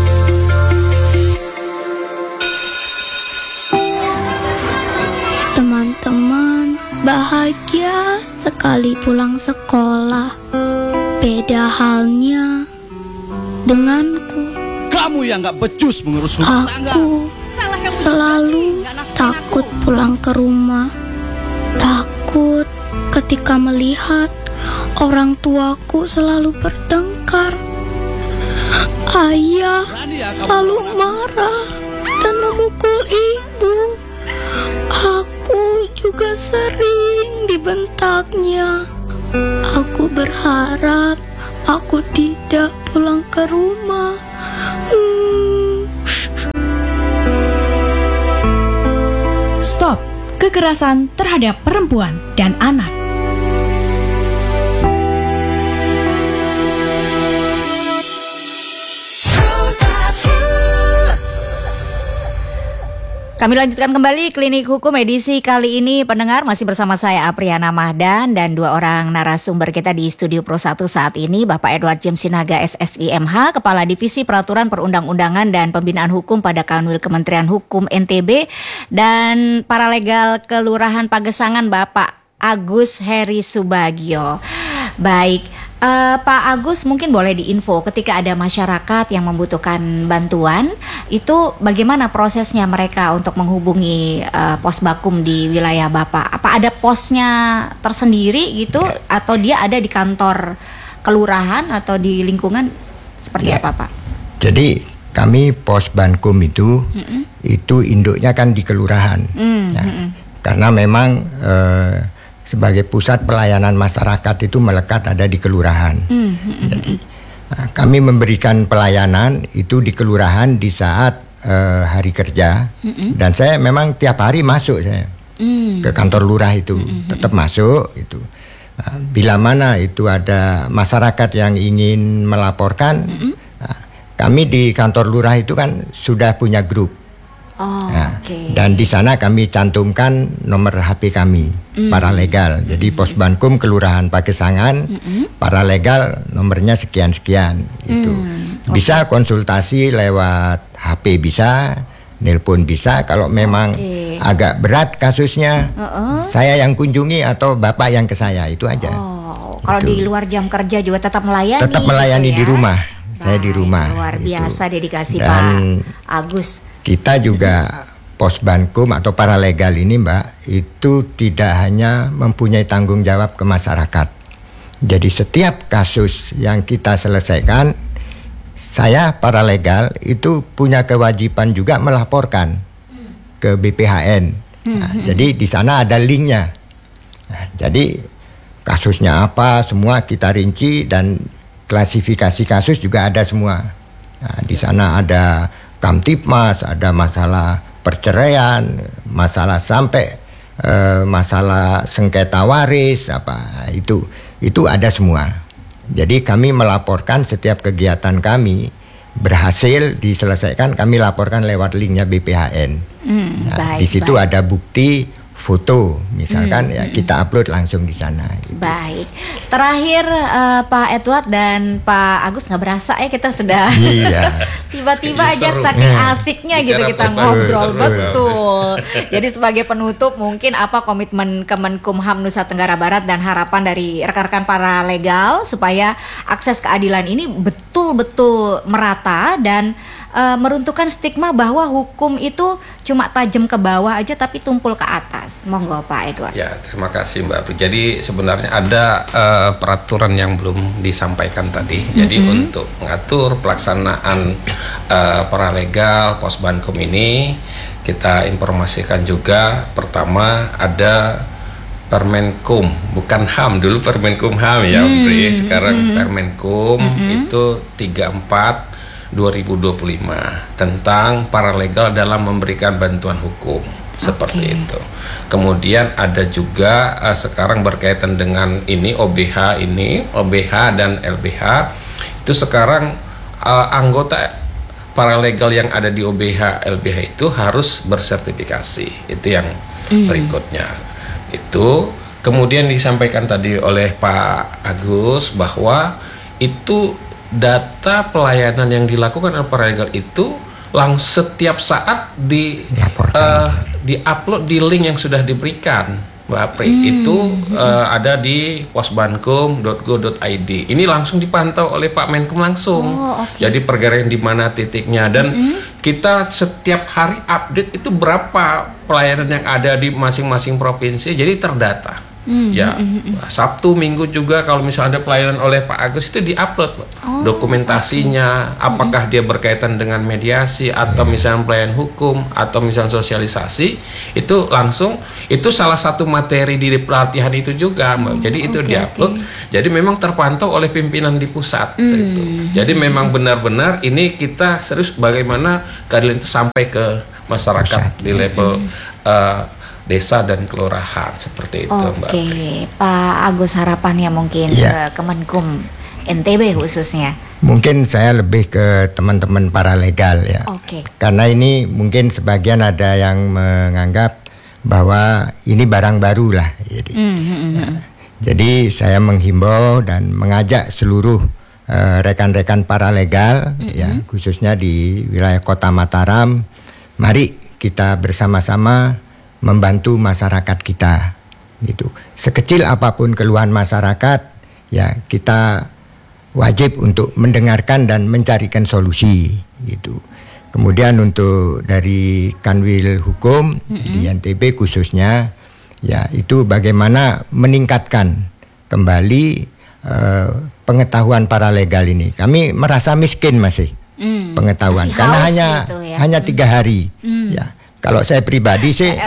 Teman-teman bahagia sekali pulang sekolah. Beda halnya denganku. Kamu yang gak becus mengurus rumah tangga. Aku selalu takut pulang ke rumah. Takut ketika melihat orang tuaku selalu bertengkar. Ayah selalu marah dan memukul ibu. Aku juga sering dibentaknya. Aku berharap aku tidak pulang ke rumah. Hmm. Stop kekerasan terhadap perempuan dan anak. Kami lanjutkan kembali Klinik Hukum edisi kali ini, pendengar, masih bersama saya Apriana Mahdan dan dua orang narasumber kita di Studio Pro satu saat ini, Bapak Edward James Sinaga S S I M H, Kepala Divisi Peraturan Perundang-undangan dan Pembinaan Hukum pada Kanwil Kementerian Hukum N T B, dan Paralegal Kelurahan Pagesangan Bapak Agus Heri Subagio. Baik, uh, Pak Agus, mungkin boleh diinfo ketika ada masyarakat yang membutuhkan bantuan, itu bagaimana prosesnya mereka untuk menghubungi uh, pos Bakum di wilayah Bapak? Apa ada posnya tersendiri gitu, atau dia ada di kantor kelurahan atau di lingkungan seperti ya. apa Pak? Jadi kami pos Bankum itu mm-hmm. itu induknya kan di kelurahan, mm-hmm. ya, karena memang uh, sebagai pusat pelayanan masyarakat itu melekat ada di kelurahan. Mm-hmm. Jadi uh, kami memberikan pelayanan itu di kelurahan di saat uh, hari kerja, mm-hmm. dan saya memang tiap hari masuk saya mm-hmm. ke kantor lurah itu, mm-hmm. tetap masuk itu. Uh, bila mana itu ada masyarakat yang ingin melaporkan, mm-hmm. uh, kami di kantor lurah itu kan sudah punya grup. Oh, nah, okay. Dan di sana kami cantumkan nomor H P kami, mm. paralegal. Jadi pos Bankum Kelurahan Pagesangan, mm-hmm. paralegal nomornya sekian-sekian. Itu mm. bisa okay. konsultasi lewat H P bisa, nelpon bisa. Kalau memang okay. agak berat kasusnya, uh-uh. saya yang kunjungi atau bapak yang ke saya, itu aja. Oh, kalau di luar jam kerja juga tetap melayani. Tetap melayani gitu ya? Di rumah. Baik, saya di rumah. Luar biasa gitu. Dedikasi Dan Pak Agus. Kita juga pos Bankum atau paralegal ini Mbak, itu tidak hanya mempunyai tanggung jawab ke masyarakat. Jadi setiap kasus yang kita selesaikan, saya paralegal itu punya kewajiban juga melaporkan ke B P H N. Nah, hmm. Jadi di sana ada linknya. Nah, jadi kasusnya apa semua kita rinci dan klasifikasi kasus juga ada semua. Nah, di sana ada Kamtipmas, ada masalah perceraian, masalah sampai uh, masalah sengketa waris, apa itu itu ada semua. Jadi kami melaporkan setiap kegiatan kami berhasil diselesaikan, kami laporkan lewat linknya B P H N. Hmm, nah, baik, di situ baik. Ada bukti foto, misalkan hmm, ya kita upload langsung di sana. Gitu. Baik. Terakhir uh, Pak Edward dan Pak Agus, nggak berasa ya kita sudah iya. tiba-tiba aja saking asiknya gitu kita ngobrol betul. Jadi sebagai penutup mungkin apa komitmen Kemenkumham Nusa Tenggara Barat dan harapan dari rekan-rekan paralegal supaya akses keadilan ini betul-betul merata dan uh, meruntuhkan stigma bahwa hukum itu cuma tajam ke bawah aja tapi tumpul ke atas. Monggo Pak Edward. Ya, terima kasih Mbak Pri. Jadi sebenarnya ada uh, peraturan yang belum disampaikan tadi. Jadi mm-hmm. untuk mengatur pelaksanaan uh, paralegal Posbankum ini, kita informasikan juga pertama ada Permenkum, bukan H A M, dulu Permenkum H A M ya, hmm. Pri. Sekarang hmm. Permenkum hmm. itu tiga puluh empat dua ribu dua puluh lima tentang paralegal dalam memberikan bantuan hukum, seperti okay. itu. Kemudian ada juga uh, sekarang berkaitan dengan ini O B H ini, O B H dan L B H itu sekarang uh, anggota paralegal yang ada di O B H, L B H itu harus bersertifikasi. Itu yang hmm. berikutnya. Itu kemudian disampaikan tadi oleh Pak Agus bahwa itu data pelayanan yang dilakukan oleh paralegal itu langsung setiap saat di uh, di-upload di link yang sudah diberikan Mbak Pri. Hmm. Itu uh, ada di posbankum dot go dot i d. Ini langsung dipantau oleh Pak Menkum langsung. Oh, okay. Jadi pergerakan di mana titiknya dan hmm. kita setiap hari update itu berapa pelayanan yang ada di masing-masing provinsi, jadi terdata. Mm, ya, mm, mm. Sabtu, Minggu juga kalau misalnya ada pelayanan oleh Pak Agus itu diupload oh, dokumentasinya, okay. apakah mm. dia berkaitan dengan mediasi atau misalnya pelayanan hukum atau misalnya sosialisasi, itu langsung itu salah satu materi di pelatihan itu juga, Mbak. Jadi itu okay, diupload. Okay. Jadi memang terpantau oleh pimpinan di pusat. Mm. Itu. Jadi memang benar-benar ini kita serius bagaimana keadilan itu sampai ke masyarakat di level uh, desa dan kelurahan seperti itu. Mbak. Oke, Pak Agus harapannya mungkin ya. ke Kemenkum N T B khususnya. Mungkin saya lebih ke teman-teman paralegal ya. Oke. Karena ini mungkin sebagian ada yang menganggap bahwa ini barang baru lah. Jadi, mm-hmm. ya. jadi saya menghimbau dan mengajak seluruh uh, rekan-rekan paralegal mm-hmm. ya khususnya di wilayah Kota Mataram. Mari kita bersama-sama membantu masyarakat kita, gitu. Sekecil apapun keluhan masyarakat, ya kita wajib untuk mendengarkan dan mencarikan solusi, gitu. Kemudian untuk dari Kanwil Hukum mm-hmm. di N T B khususnya, ya itu bagaimana meningkatkan kembali uh, pengetahuan paralegal ini. Kami merasa miskin masih. Hmm, pengetahuan karena hanya gitu ya. hanya tiga hari hmm. ya kalau saya pribadi sih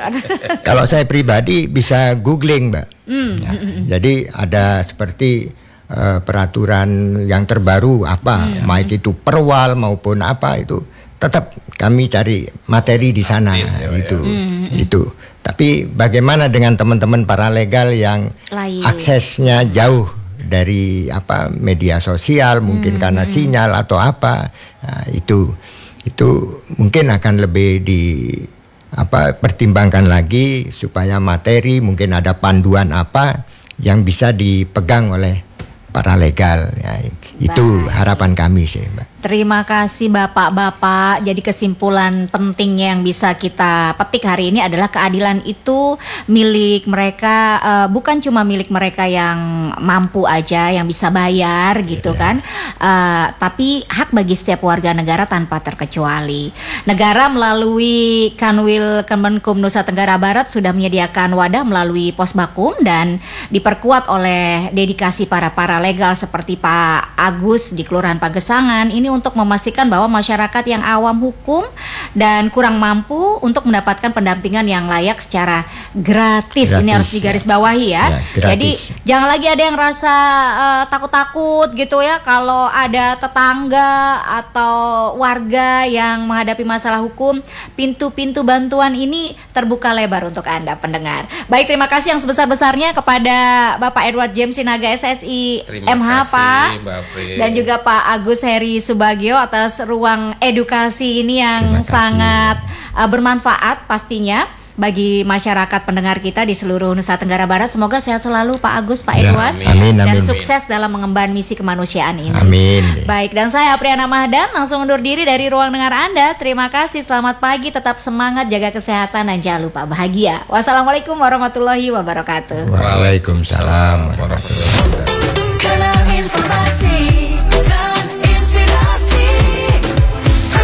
kalau saya pribadi bisa googling Mbak hmm. ya, jadi ada seperti uh, peraturan yang terbaru apa hmm. baik itu perwal maupun apa itu tetap kami cari materi di sana ya, itu ya. Hmm. itu tapi bagaimana dengan teman-teman paralegal yang Lain. aksesnya jauh dari apa media sosial mungkin hmm. karena sinyal atau apa nah, itu itu mungkin akan lebih di apa pertimbangkan lagi supaya materi mungkin ada panduan apa yang bisa dipegang oleh paralegal ya, itu Baik. harapan kami sih Mbak. Terima kasih Bapak-bapak. Jadi kesimpulan pentingnya yang bisa kita petik hari ini adalah keadilan itu milik mereka, uh, bukan cuma milik mereka yang mampu aja, yang bisa bayar gitu yeah. kan, uh, tapi hak bagi setiap warga negara tanpa terkecuali. Negara melalui Kanwil Kemenkum Nusa Tenggara Barat sudah menyediakan wadah melalui Posbakum dan diperkuat oleh dedikasi para paralegal seperti Pak Agus di Kelurahan Pagesangan ini untuk memastikan bahwa masyarakat yang awam hukum dan kurang mampu untuk mendapatkan pendampingan yang layak secara gratis. gratis ini harus digarisbawahi ya. ya Jadi jangan lagi ada yang rasa uh, takut-takut gitu ya kalau ada tetangga atau warga yang menghadapi masalah hukum. Pintu-pintu bantuan ini terbuka lebar untuk Anda pendengar. Baik, terima kasih yang sebesar-besarnya kepada Bapak Edward James Sinaga S S I terima M H kasih, Pak Bapri. Dan juga Pak Agus Heri Subagio atas ruang edukasi ini yang sangat uh, bermanfaat pastinya bagi masyarakat pendengar kita di seluruh Nusa Tenggara Barat. Semoga sehat selalu Pak Agus, Pak ya, Edward amin, dan amin. sukses dalam mengemban misi kemanusiaan ini. Amin. Baik, dan saya Apriana Mahdan langsung undur diri dari ruang dengar Anda. Terima kasih, selamat pagi, tetap semangat, jaga kesehatan dan jangan lupa bahagia. Wassalamualaikum warahmatullahi wabarakatuh. Waalaikumsalam warahmatullahi wabarakatuh. Informasi dan inspirasi.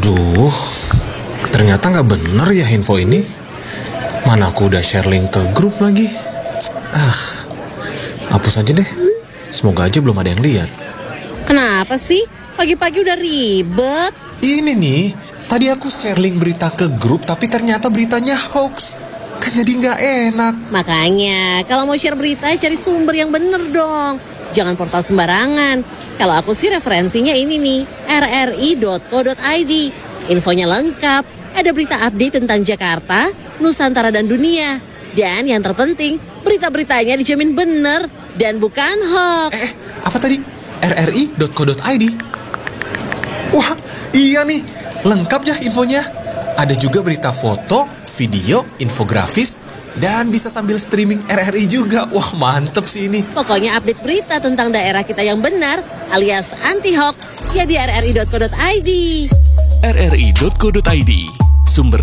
Aduh, ternyata nggak bener ya info ini. Mana aku udah share link ke grup lagi. Ah, hapus aja deh. Semoga aja belum ada yang lihat. Kenapa sih? Pagi-pagi udah ribet. Ini nih, tadi aku share link berita ke grup tapi ternyata beritanya hoax. Kan jadi nggak enak. Makanya, kalau mau share berita cari sumber yang bener dong. Jangan portal sembarangan. Kalau aku sih referensinya ini nih, r r i dot co dot i d. Infonya lengkap, ada berita update tentang Jakarta, Nusantara dan dunia. Dan yang terpenting, berita-beritanya dijamin bener dan bukan hoax. Eh, apa tadi? r r i dot co dot i d. Wah, iya nih, lengkap ya infonya. Ada juga berita foto, video, infografis, dan bisa sambil streaming R R I juga. Wah, mantep sih ini. Pokoknya update berita tentang daerah kita yang benar alias anti hoax ya di r r i dot co dot i d. r r i dot co dot i d, sumber